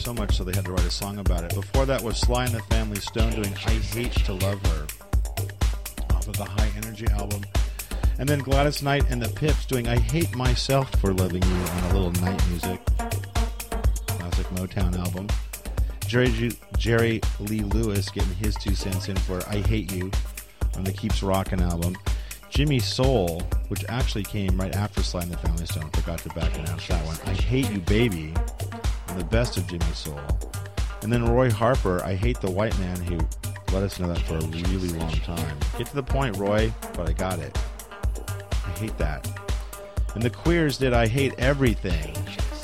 so much so they had to write a song about it. Before that was Sly and the Family Stone doing I Hate to Love Her off of the High Energy album. And then Gladys Knight and the Pips doing I Hate Myself for Loving You on a little Night Music classic Motown album. Jerry Lee Lewis getting his 2 cents in for I Hate You on the Keeps Rockin' album. Jimmy Soul, which actually came right after Sly and the Family Stone, forgot to back announce that one. I Hate You Baby on the best of Jimmy Soul. And then Roy Harper, I Hate the White Man, who let us know that for a really long time. Get to the point, Roy, but I got it. I hate that. And the Queers did I Hate Everything.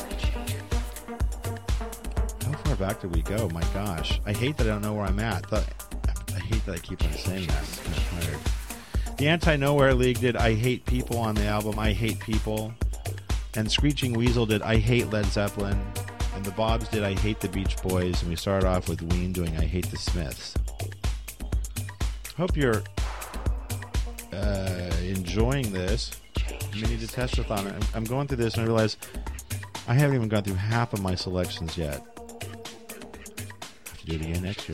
How far back did we go? My gosh. I hate that I don't know where I'm at. I hate that I keep on saying that. It's kind of tired. The Anti-Nowhere League did I Hate People on the album I Hate People. And Screeching Weasel did I Hate Led Zeppelin. And the Bobs did I Hate the Beach Boys. And we started off with Ween doing I Hate the Smiths. Hope you're enjoying this mini testathon. I'm going through this and I realize I haven't even gone through half of my selections yet. Have to do it again next year.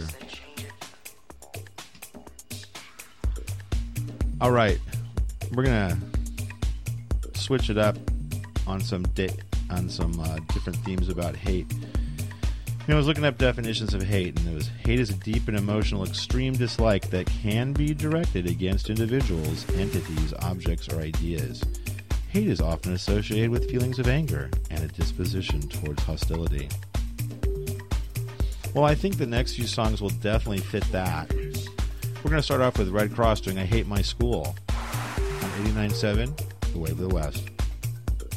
All right, we're gonna switch it up on some different themes about hate. I was looking up definitions of hate, and it was hate is a deep and emotional extreme dislike that can be directed against individuals, entities, objects, or ideas. Hate is often associated with feelings of anger and a disposition towards hostility. Well, I think the next few songs will definitely fit that. We're going to start off with Red Cross doing I Hate My School on 89.7, The Wave of the West.